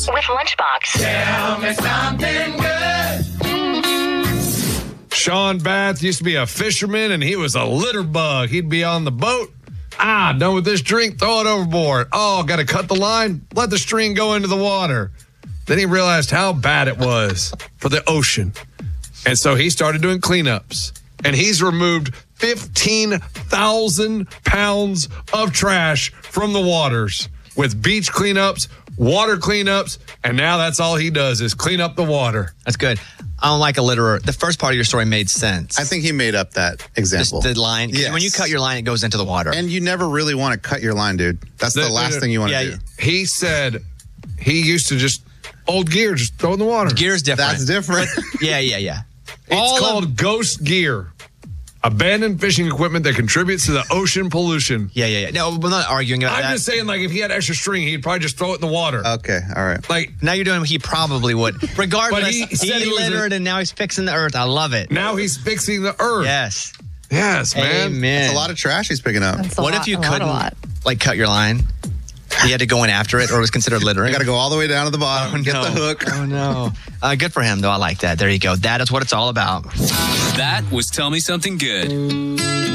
with Lunchbox. Tell me something good. Sean Bath used to be a fisherman, and he was a litter bug. He'd be on the boat. Done with this drink, throw it overboard. Oh, got to cut the line, let the string go into the water. Then he realized how bad it was for the ocean. And so he started doing cleanups. And he's removed 15,000 pounds of trash from the waters with beach cleanups, water cleanups, and now that's all he does is clean up the water. That's good. I don't like a litterer. The first part of your story made sense. I think he made up that example. Just the line. Yes. When you cut your line, it goes into the water. And you never really want to cut your line, dude. That's the last thing you want to do. He said he used to just, old gear, just throw it in the water. Gear's different. That's different. Yeah. It's called ghost gear. Abandoned fishing equipment that contributes to the ocean pollution. Yeah. No, we're not arguing about that. I'm just saying, like, if he had extra string, he'd probably just throw it in the water. Okay, all right. Like, now you're doing what he probably would. Regardless, But he said he was littered and now he's fixing the earth. I love it. now he's fixing the earth. Yes. Yes, man. Amen. It's a lot of trash he's picking up. What if you couldn't, like, cut your line? You had to go in after it, or it was considered littering? I got to go all the way down to the bottom and get the hook. Oh, no. Good for him, though. I like that. There you go. That is what it's all about. That was Tell Me Something Good.